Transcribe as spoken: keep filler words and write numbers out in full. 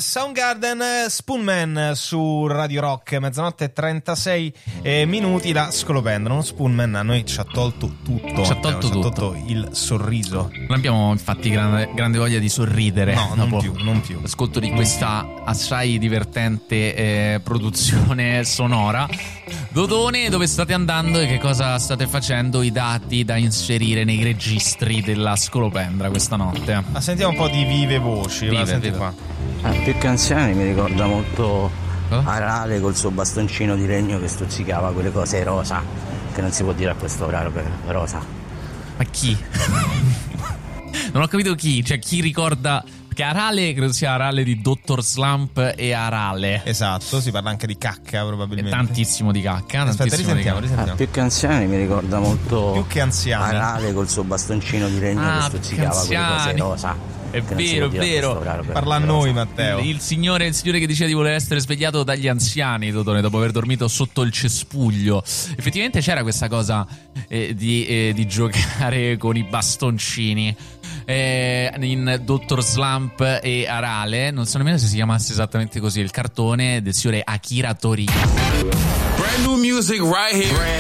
Soundgarden, Spoonman su Radio Rock, mezzanotte e trentasei eh, minuti. La scolopendra, non Spoonman, a noi ci ha tolto tutto. Ci ha tolto eh, tutto. Ci ha tolto il sorriso. Non abbiamo infatti grande, grande voglia di sorridere. No, non dopo più, non più. l'ascolto di questa assai divertente eh, produzione sonora. Dodone, dove state andando e che cosa state facendo? I dati da inserire nei registri della scolopendra questa notte. Ma sentiamo un po' di vive voci. Vive, va, senti vive. qua. Eh, più che anziani mi ricorda molto Cosa? Arale col suo bastoncino di legno che stuzzicava quelle cose rosa, che non si può dire a questo orario, per rosa. Ma chi? Non ho capito chi, cioè chi ricorda. Perché Arale credo sia Arale di Doctor Slump e Arale. Esatto, si parla anche di cacca E probabilmente. tantissimo di cacca. Aspetta, tantissimo di risentiamo, cacca. risentiamo. Eh, più che anziani mi ricorda molto Più che anziani. Arale col suo bastoncino di legno Ah, che stuzzicava più che quelle cose anziani. rosa. È che non si vero, può è dire a vero. questo orario, per Parla a rosa. noi, Matteo. Il, il signore, il signore che diceva di voler essere svegliato dagli anziani, Dodone, dopo aver dormito sotto il cespuglio. Effettivamente c'era questa cosa eh, di, eh, di giocare con i bastoncini. Eh, in Doctor Slump e Arale, non so nemmeno se si chiamasse esattamente così, il cartone del signore Akira Toriyama. Brand new music right here.